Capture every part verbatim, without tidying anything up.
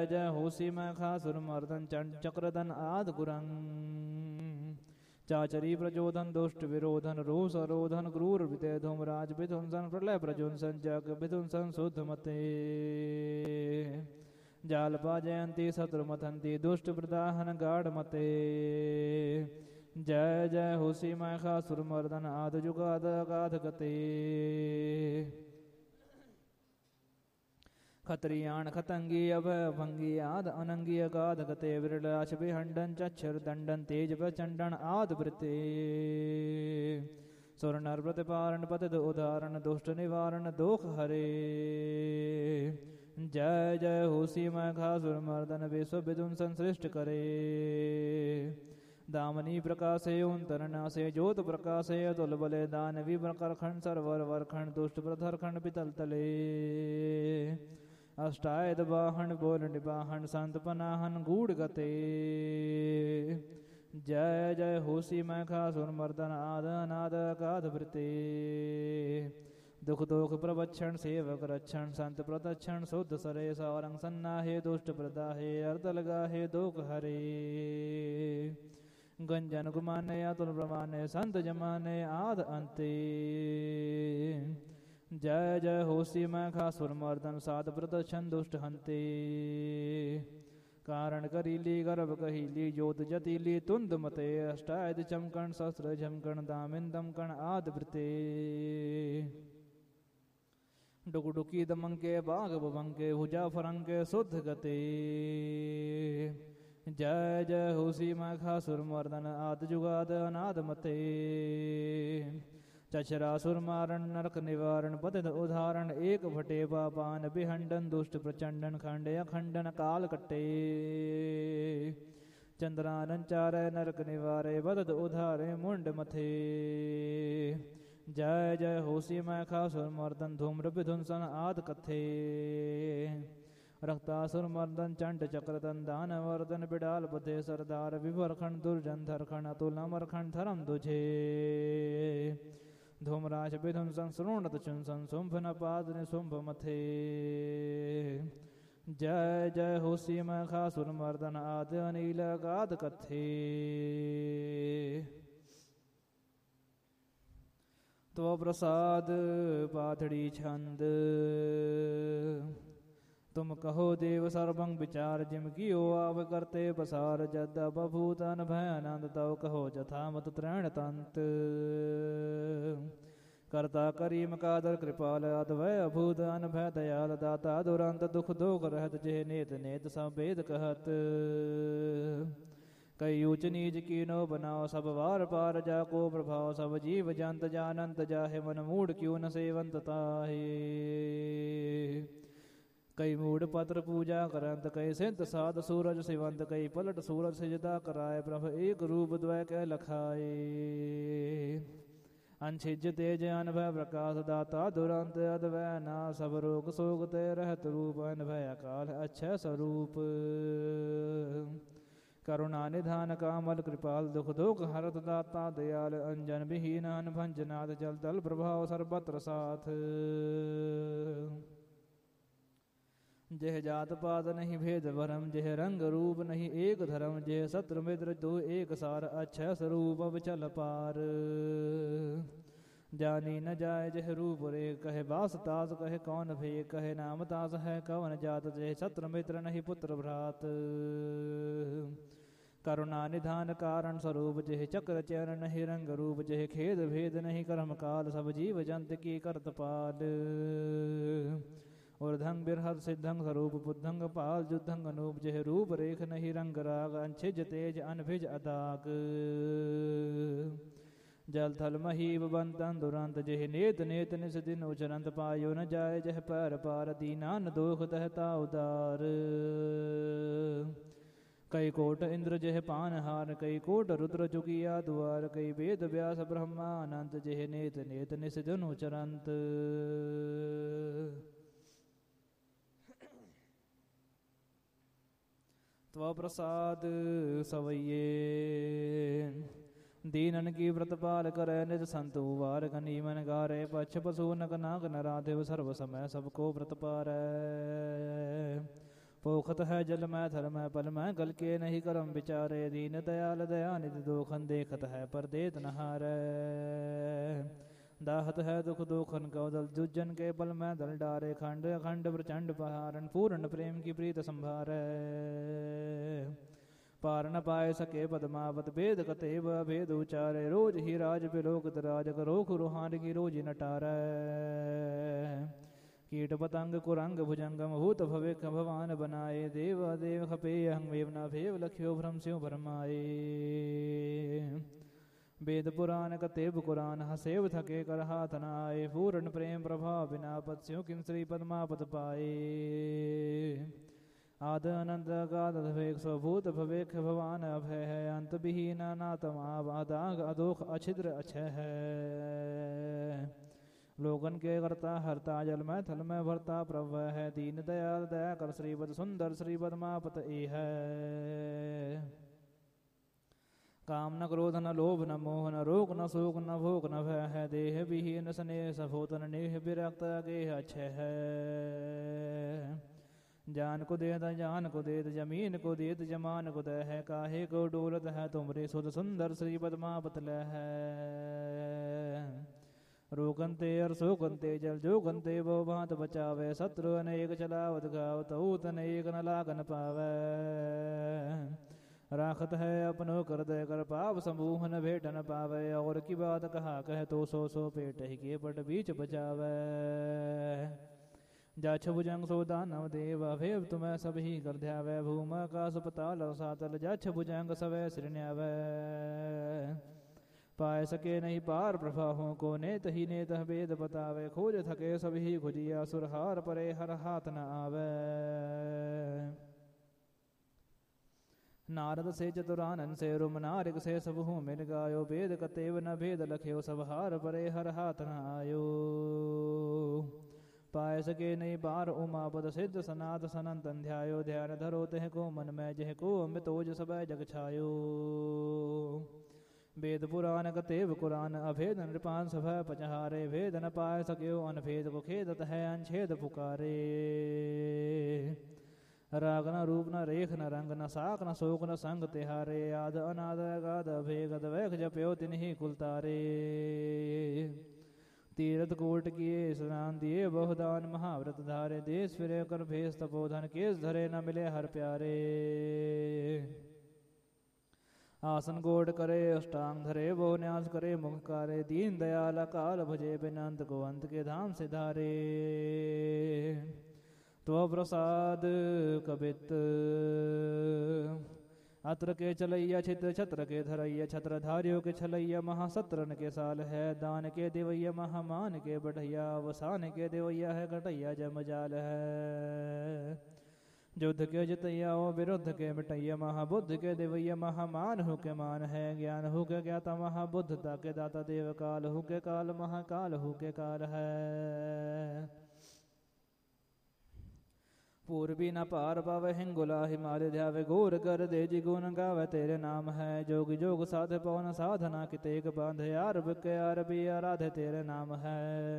ਜੈ ਹੋਸੀ ਮੈਂ ਖਾਸੁਰ ਮਰਦਨ ਚੰਡ ਚਕਰਦਨ ਆਦ ਗੁਰੰ ਚਾਚਰੀ ਪ੍ਰਜੋਧਨ ਦੁਸ਼ਟ ਵਿਰੋਧਨ ਰੋਸ ਅਰੋਧਨ ਕਰੂਰ ਵਿਤੇ ਧੂਮਰਾਜ ਵਿਧੁੰਸਨ ਪ੍ਰਲੈ ਪ੍ਰਜੁੰਸਨ ਜਗ ਵਿਧੁੰਸਨ ਸੁਧ ਮਤੇ ਜਾਲ ਪਾ ਜਯੰਤੀ ਸਤਰ ਮਥੰਤੀ ਦੁਸ਼ਟ ਪ੍ਰਦਾਹਨ ਗਾੜ ਮਤੇ ਜੈ ਜੈ ਹੋਸੀ ਮੈਂ ਖਾਸੁਰ ਮਰਦਨ ਆਦ ਜੁਗਾਦ ਅਗਾਧ ਗਤੇ ਖਤਰੀਆਣ ਖਤੰਗੀ ਅਭ ਭੰਗੀ ਆਦ ਅਨੰਗੀ ਅਗਾਧ ਗਤੇ ਵਿਰਲਾਸ਼ ਬਿਹੰਡਨ ਚਛਰ ਦੰਡਨ ਤੇਜ ਪ੍ਰਚੰਡਨ ਆਦ ਬ੍ਰਿਤੇ ਸੁਰ ਨਰ ਪ੍ਰਤਿਪਾਰਨ ਪਤਿਤ ਉਦਾਹਰਨ ਦੁਸ਼ਟ ਨਿਵਾਰਨ ਦੋਖ ਹਰੇ ਜੈ ਜੈ ਹੋਸੀ ਮੈਂ ਖਾਸੁਰ ਮਰਦਨ ਵਿਸ਼ਵ ਵਿਦੁੰਸਨ ਸ੍ਰਿਸ਼ਟ ਕਰੇ दामनी प्रकाशे ओंतरनासे ज्योत प्रकाशे अतुल बले दानवी करखंड सरवर वरखंड दुष्ट प्रधरखंड पितल तले अष्टायत बाहन बोल निबाहन संत पनाहन गूढ़ गते जय जय होसी मैं खासुर मर्दन आद अनाद अगाध वृते दुख दोख प्रवक्षण सेवक रक्षण संत प्रदक्षण शुद्ध सरे सारंग सन्नाहे दुष्ट प्रदाहे अर्ध लगाहे दोख हरे गंजन गुमाने अतुल प्रमाने संत जमाने आद अंते जय जय होसी मैं खासुर मर्दन साध प्रदर्शन दुष्ट हंते कारण करीली गर्भ कहीली ज्योत जतीली तुंद मते अष्टायद चमकण शस्त्र झमकण दामिन दमकण आद वृते डुक डुकी दमंके बाघ बबंके भुजा फरंके शुद्ध गते जय जय होसी मैं खासुर मर्दन आद जुगाद अनाद मते चचरासुर मारण नरक निवारण पतित उदाहरण एक भटे पापान बिहंडन दुष्ट प्रचंडन खंड अखंडन काल कट्टे चंद्रानन चारे नरक निवारे पतित उधारे मुंड मथे जय जय होसी मैं खासुर मर्दन धूम्र विधुंसन आद कथे रक्तासुर मर्दन चंड चक्रदन दान वर्दन बिडाल बधे सरदार विभरखंड दुर्जन धरखंड अतुल अमरखंड धर्म दुझे धूमराज विधुंसन श्रोणत चुंसन शुंभ न पाद शुंभ मथे जय जय होसी मैं खासुर मर्दन आद अनील अगाध कथे तो प्रसाद पाथड़ी छंद तुम कहो देव सर्वं विचार जिम कियो आव करते पसार जद बभूतन भयानंद तव कहो जथामत त्रैण तंत करता करीम कादर कृपाल अद्वय अभूत अनभय दयाल दाता दुरंत दुख दोख रहत जेह नेत नेत सब वेद कहत कई ऊंच नीच कीनो बनाओ सब वार पार जाको प्रभाव सब जीव जंत जानंत जाहे मन मूढ़ क्यों न सेवंत ताहे कई मूड पत्र पूजा करंत कई सिंत साध सूरज सिवंत कई पलट सूरज सिजदा कराए प्रभ एक रूप द्वय कह लखाए अनछिज तेज अनभय प्रकाश दाता दुरंत अद्वय ना सब रोग शोक ते रहत रूप अनभय अकाल अक्षय स्वरूप करुणा निधान कामल कृपाल दुख दुख हरत दाता दयाल अंजन विहीन अनभंजनाथ जल दल प्रभाव सर्वत्र साथ जेह जात पात नहीं भेद भरम जेह रंग रूप नहीं एक धर्म जेह शत्रु मित्र दो एक सार अक्षय स्वरूप अवचल पार जानी न जाय जेह रूप रे कहे बास तास कहे कौन भे कहे नाम तास है कवन जात जेह शत्रु मित्र नहीं पुत्र भ्रात करुणा निधान कारण स्वरूप जेह चक्र चैन नहीं रंग रूप जेह खेद भेद नहीं कर्म काल सब जीव जंत की करत पाल ऊर्धंग बिरहद सिद्धंग स्वरूप बुद्धंग पाल जुद्धंग अनूप जेह रूप रेख नहीं रंग राग अंछिज तेज अनभिज अदाग जल थल महीब बंतन दुरंत जेह नेत नेत निस दिन उचरंत पायो न जाय जह पैर पार दीना न दोख दहता उदार कई कोट इंद्र जेह पानहार कई कोट रुद्र जुगिया द्वार कई वेद व्यास ब्रह्मा अनंत जेह नेत नेत निस दिन उचरंत त्व प्रसाद सवैये दीनन की व्रतपाल करे निज संत उवार गनी मन गारे पक्ष पशु नक नाग नराधिव सर्व समय सबको व्रत पारै पोखत है जल में थल में पल में गल के नहीं करम विचारे। दीन दयाल दया निधि दोखन देखत है पर देत न हारै। दाहत है दुख दोखन कौदल जुजन के पल में दल डारे। खंड अखंड प्रचंड पहारन पूर्ण प्रेम की प्रीत संभारै। पार न पाए सके पद्मावत भेद कतेब अभेद उचारे। रोज ही राज बिलोकत राज करो खुरुहान की रोज नटारै। कीट पतंग कुरंग भुजंगम भूत भविक भवान बनाए। देव देव खपे अहंग न भेव लख्यो भ्रम स्यों भरमाए। वेद पुराण कतेब कुरान हसेव थके कर हाथ न आए। पूर्ण प्रेम प्रभाव बिना पद स्यों किम श्री पद्मापत पाए। आद अनंत अगाध भवेक स्वभूत भवेक भवान अभय है। अंत विहीन अनातम आदाग अदोख अछिद्र अक्षय है। लोगन के करता हरता जल में थल में भरता प्रभ है। दीन दयाल दया कर श्रीपद सुंदर श्री पद्मापत ए है। काम न क्रोध न लोभ न मोह न रोग न शोक न भोग न भय है। देह विहीन स्नेह सभोतन नेह विरक्त अगेह अक्षय है। जान को देत जान को देत जमीन को देत जमान को दह है। काहे को डोलत है तुमरे सुध सुंदर श्री पद्मापत लह है। रोकनते अर शोकनते जल जोगनते वो भांत बचावे। शत्रु अनेक चलावत गाव तऊत अनेक न लागन पावे। राखत है अपनो कर दे कर पाप समूह न भेट न पावे। और की बात कहा कह तो सो सो पेट ही के पट बीच बचावे। जाछ भुजंग सो दानव देव अभेव तुम्हें सब ही कर ध्यावे। भूम आकाश पताल और सातल जाछ भुजंग सवै श्रृण्यावे। पाए सके नहीं पार प्रभाहों को नेत ही नेत भेद बतावे। खोज थके सभी खुजिया सुरहार परे हर हाथ न आवे। नारद से चतुरानन से रुम नारिक से सब हूँ मिल गायो। भेद कतेव न भेद लख्यो सब हार परे हर हाथ न आयो। पाए सके नहीं पार उमापद सिद्ध सनात सनंतन ध्यायो। ध्यान धरो तह को मन में जह को अमृत ओज सब जग छायो। वेद पुराण कतेव कुरान अभेद नृपान सभा पचहारे। भेद न पाए सक्यो अनभेद को खेदत है अनछेद पुकारे। राग न रूप न रेख न रंग न साक न शोक न संग तिहारे। आद अनाद अगाध अभेगद वैख जप्यो तिन्हि कुलतारे। तीरथ कोट किए स्नान दिए बहुदान महाव्रत धारे। देश फिरे कर भेष तपोधन केस धरे न मिले हर प्यारे। आसन गोड करे अष्टांग धरे वो न्यास करे मुख कारे। दीन दयाल अकाल भजे बिनंत को अंत के धाम से धारे। तो प्रसाद कबित अत्र के चलैया छित्र छत्र के धरैया। छत्र धारियों के छलैया महासत्रन के साल है। दान के देवैया महामान के बढ़ैया। वसान के देवैया है घटैया जमजाल है। युद्ध के जितैया ओ विरुद्ध के मिटैया। महाबुद्ध के देवैया महामान हो के मान है। ज्ञान हो के ज्ञाता महाबुद्धता के दाता। देव काल हो के काल महाकाल हो के काल है। पूर्वी न पार पावे हिंगुला हिमालय ध्यावे। घोर कर दे जी गुण गावे तेरे नाम है। जोग जोग साध पवन साधना कितेक बांधे। आरब के आरबी आराधे तेरे नाम है।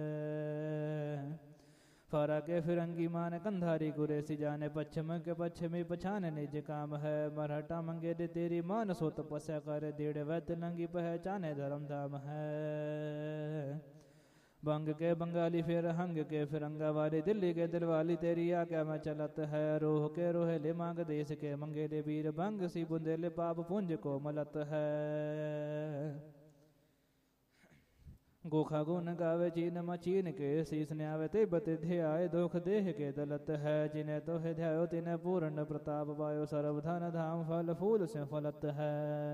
फरा के फिरंगी मान कंधारी कुरेसी जाने। पश्चिम के पश्चिमी पछाने निज काम है। मराठा मंगे दे तेरी मान सो तपस्या करे। देड़ वैद्य नंगी पहचाने धर्म धाम है। बंग के बंगाली फिर हंग के फिरंगा वाली। दिल्ली के दिलवाली तेरी आज्ञा में चलत है। रोह के रोहेले मांग देश के मंगेले वीर। भंग सी बुंदेले पाप पुंज को मलत है। गोखा गुन गावे चीन मचीन के शीस न्यावे। तिब्बत ध्याय दुख देह के दलत है। जिन्हें तो है ध्यायो तिन्हें पूर्ण प्रताप पायो। सर्व धन धाम फल फूल से फलत है।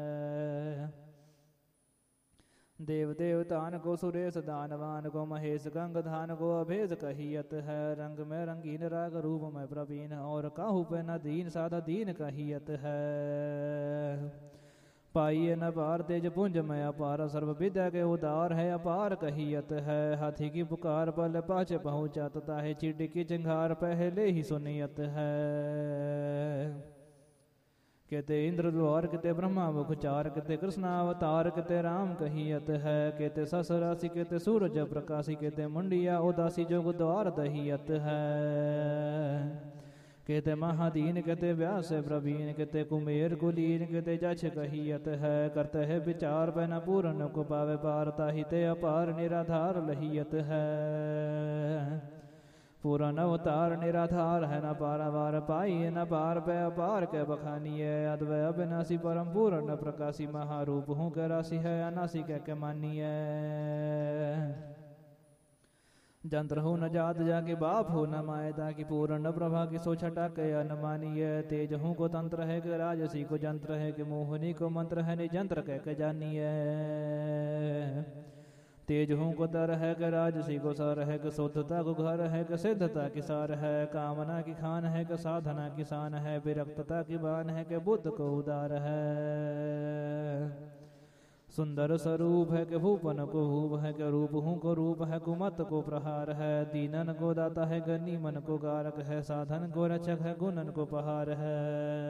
देव देवतान को सुरेश दानवान को महेश गंग धान को अभेद कहियत है। रंग में रंगीन राग रूप में प्रवीण। और काहू पे न दीन साधा दीन कहियत है। पाइये न पार तेज पुंज में अपार। सर्व विद्या के उदार है अपार कहियत है। हाथी की पुकार पल पाछे पहुँचा तथा है। चिड़ी की चिंगार पहले ही सुनियत है। कहते इंद्र द्वार कहते ब्रह्मा मुख चार। कहते कृष्णावतार कहते राम कहियत है। कहते सस राशि कहते सूरज प्रकाशी। कहते मुंडिया उदासी जोग द्वार दहियत है। केते महादीन केते व्यास प्रवीण केते कुमेर कुलीन केते जछ कहियत है। करते है विचार पै न पूर्ण को पावे पार ताहि ते अपार निराधार लहियत है। पूर्ण अवतार निराधार है न पारावार पाई न पार पे अपार के बखानिए। अद्वय अविनाशी परम पूर्ण प्रकाशी महारूप हूँ के राशि है अनासी कह के मानिए। जंत्र हो न जात जाके बाप हो न मायदा की पूर्ण प्रभा की सो छटा के न मानिए। तेज हूँ को तंत्र है कि राजसी को जंत्र है कि मोहनी को मंत्र है निजंत्र कह के जानिए। तेज हूँ को दर है कि राजसी को सर है कि शुद्धता को घर है कि सिद्धता की सार है। कामना की खान है कि साधना की शान है। विरक्तता की बान है कि बुद्ध को उदार है। सुंदर स्वरूप है कि भूपन को हूब है कि रूप हूँ को रूप है कुमत को प्रहार है। दीनन को दाता है कि नीमन को गारक है। साधन को रक्षक है गुणन को पहार है।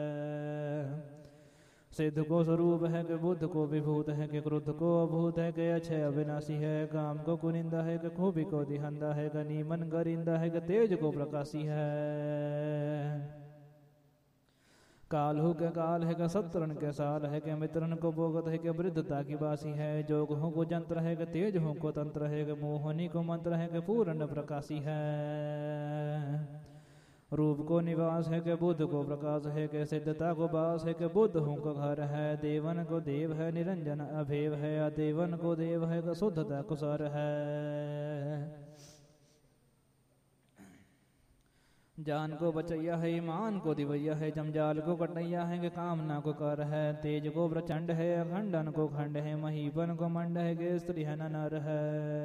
सिद्ध को स्वरूप है कि बुद्ध को विभूत है कि क्रुद्ध को अभूत है कि अक्षय अविनाशी है। काम को कुनिंदा है कि खूबी को दिहंदा है कि नीमन गरिंदा है कि तेज को प्रकाशी है। काल हो के काल है कि सत्रन के साल है कि मित्रन को बोगत है कि वृद्धता की बासी है। जोग हो को जंत्र है कि तेज हो को तंत्र है कि मोहनी को मंत्र है कि पूर्ण प्रकाशी है। रूप को निवास है कि बुद्ध को प्रकाश है कि सिद्धता को बास है कि बुद्ध हूँ को घर है। देवन को देव है निरंजन अभेव है। देवन को देव है कि शुद्धता को सर है। जान को बचैया है ईमान को दिवैया है। जमजाल को कटैया है कि कामना को कर है। तेज को प्रचंड है अखंडन को खंड है। महीपन को मंड है कि स्त्री है न नर है।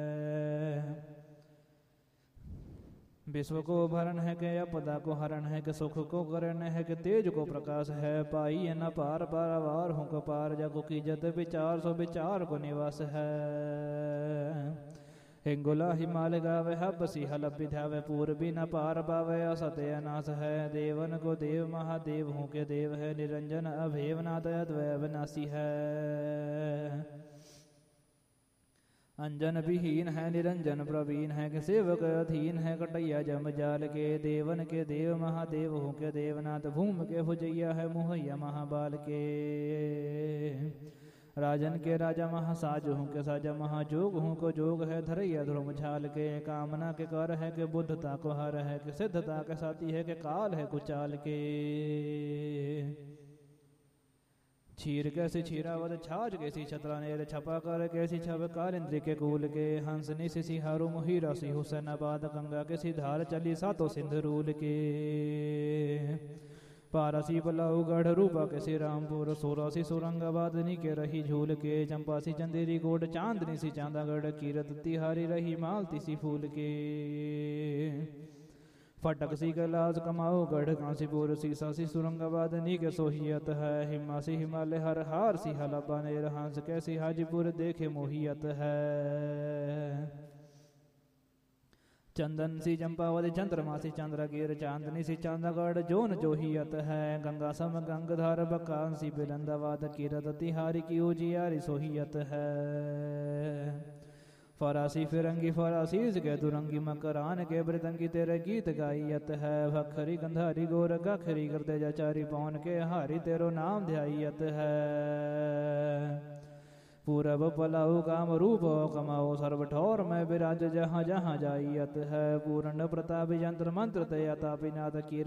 विश्व को भरण है कि अपदा को हरण है कि सुख को करण है कि तेज को प्रकाश है। पाई न पार पारावार हूँ को पार जगो की जत विचार सो विचार को निवास है। हिंगुला हिमालय गावे हबसी हलब विधावे पूर्वी न पार पावे असत्य अनाश है। देवन को देव महादेव हूँ के देव है। निरंजन अभेव नाद अद्वय अविनाशी है। अंजन विहीन है निरंजन प्रवीण है कि सेवक अधीन है। कटैया जम जाल के देवन के देव महादेव हूँ के देवनाथ भूम के भुजैया है। मुहैया महाबाल के राजन के राजा महासाज हूँ के साजा महाजोग हूँ को जोग है। धरैया ध्रुव झाल के कामना के कर है कि बुद्धता को हर है कि सिद्धता के साथी है कि काल है कुचाल के। छीर कैसी छीरावत छाछ कैसी छतरा नेर छपा कर कैसी छब काल इंद्र के कूल के। हंसनी सी सिहारू मुहीरा सी हुसैनाबाद गंगा के सी धार चली सातो सिंध रूल के। पारसी बलाऊ गढ़ रूपा के सी रामपुर सोरासी सुरंगाबाद नी के रही झूल के। चंपा सी चंदेरी गोड चांदनी सी चांदागढ़ कीरत तिहारी रही मालती सी फूल के। फटक सी कैलाश कमाओ गढ़ कांसीपुर सीसा सी सुरंगाबाद नी के सोहियत है। हिमा सी हिमालय हर हार सी हलाबा नेर हंस कैसी हाजीपुर देखे मोहियत है। चंदन सी चंपावती चंद्रमा सी चंद्रगिर चांदनी सी चांदागढ़ जोन जोहियत है। गंगा सम गंगधार बकान सी बिलंदाबाद कीरत तिहारी की उजियारी सोहियत है। फरासी फिरंगी फरासीज के दुरंगी मकरान के वृतंगी तेरे गीत गाइयत है। भखरी गंधारी गोर गखरी करते जाचारी पवन के हारी तेरो नाम ध्यायत है। पूरब पलाऊ काम रूप कमाओ सर्व ठौर में विराज जहाँ जहाँ जाइयत है। पूर्ण प्रताप यंत्र मंत्र तया तापिनाथ की